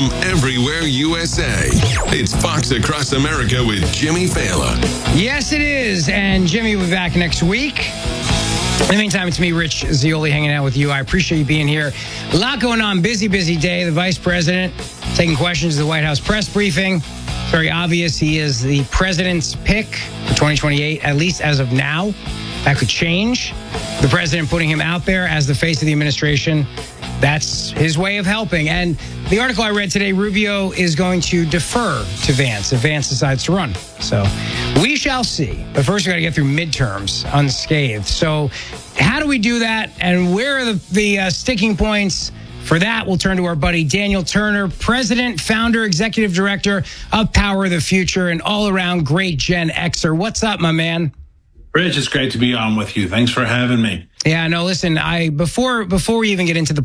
from everywhere USA. It's Fox Across America with Jimmy Fallon. Yes, it is. And Jimmy will be back next week. In the meantime, it's me, Rich Zeoli, hanging out with you. I appreciate you being here. A lot going on. Busy day. The vice president taking questions at the White House press briefing. It's very obvious he is the president's pick for 2028, at least as of now. That could change. The president putting him out there as the face of the administration. That's his way of helping. And the article I read today, Rubio is going to defer to Vance if Vance decides to run. So we shall see. But first, we got to get through midterms unscathed. So how do we do that? And where are the sticking points? For that, we'll turn to our buddy Daniel Turner, president, founder, executive director of Power of the Future, and all-around great Gen Xer. What's up, my man? Rich, it's great to be on with you. Thanks for having me. Yeah, no, listen, before we even get into the